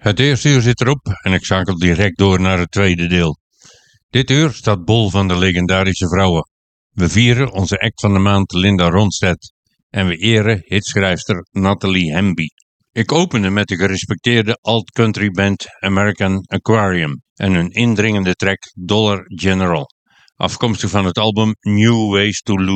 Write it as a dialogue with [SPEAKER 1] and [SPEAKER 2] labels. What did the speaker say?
[SPEAKER 1] Het eerste uur zit erop en ik schakel direct door naar het tweede deel. Dit uur staat bol van de legendarische vrouwen. We vieren onze act van de maand Linda Ronstadt en we eren hitschrijfster Natalie Hemby. Ik opende met de gerespecteerde alt-country band American Aquarium en hun indringende track Dollar General, afkomstig van het album New Ways to Lose.